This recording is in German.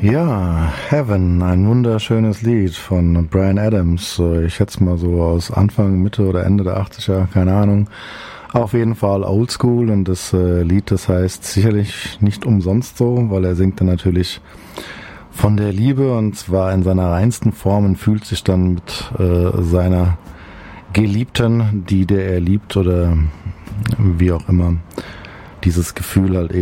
Ja, Heaven, ein wunderschönes Lied von Bryan Adams. Ich schätze mal so aus Anfang, Mitte oder Ende der 80er, keine Ahnung. Auf jeden Fall oldschool, und das Lied, das heißt sicherlich nicht umsonst so, weil er singt dann natürlich von der Liebe, und zwar in seiner reinsten Form, und fühlt sich dann mit seiner Geliebten, die der er liebt oder wie auch immer, dieses Gefühl halt